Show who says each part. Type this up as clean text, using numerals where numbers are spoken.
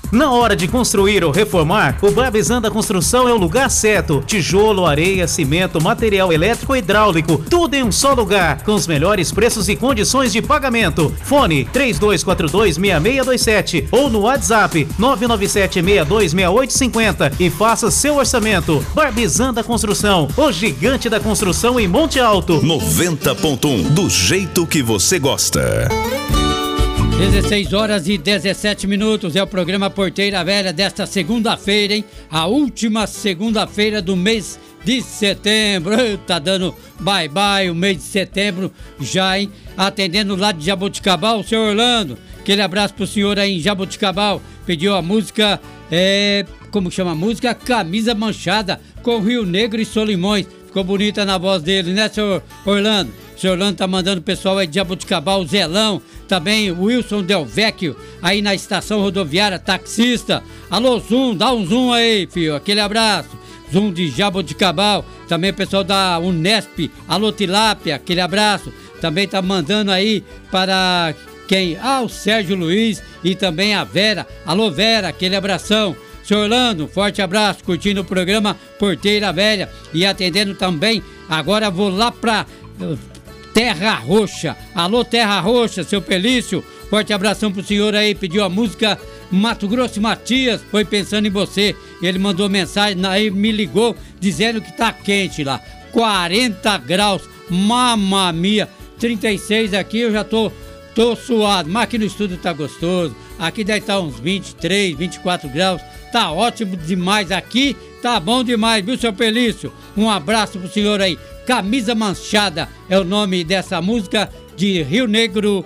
Speaker 1: Na hora de construir ou reformar, o Barbizan Construção é o lugar certo. Tijolo, areia, cimento, material elétrico e hidráulico, tudo em um só lugar, com os melhores preços e condições de pagamento. Fone 3242-6627 ou no WhatsApp 997-626850 e faça seu orçamento. Barbizan Construção, o gigante da construção em Monte Alto.
Speaker 2: 90.1, do jeito que você gosta.
Speaker 3: 16 horas e 17 minutos é o programa Porteira Velha desta segunda-feira, hein? A última segunda-feira do mês de setembro. Tá dando bye-bye o mês de setembro já, hein? Atendendo lá de Jaboticabal, o senhor Orlando. Aquele abraço pro senhor aí em Jaboticabal. Pediu a música, como chama a música? Camisa Manchada, com Rio Negro e Solimões. Ficou bonita na voz dele, né, senhor Orlando? O senhor Orlando tá mandando o pessoal aí de Jaboticabal, Zelão, também o Wilson Del Vecchio, aí na estação rodoviária, taxista. Alô, Zoom, dá um zoom aí, filho, aquele abraço. Zoom de Jaboticabal, também o pessoal da Unesp, alô, Tilápia, aquele abraço. Também tá mandando aí para quem? O Sérgio Luiz e também a Vera. Alô, Vera, aquele abração. Senhor Orlando, forte abraço, curtindo o programa Porteira Velha e atendendo também. Agora vou lá pra Terra Roxa. Alô, Terra Roxa, seu Pelício, forte abração pro senhor aí, pediu a música Mato Grosso Matias, foi pensando em você. Ele mandou mensagem, aí me ligou dizendo que tá quente lá, 40 graus, mamma mia, 36 aqui, eu já tô suado, mas aqui no estúdio tá gostoso, aqui deve estar uns 23, 24 graus, tá ótimo demais aqui, tá bom demais, viu, seu Pelício? Um abraço pro senhor aí. Camisa Manchada é o nome dessa música de Rio Negro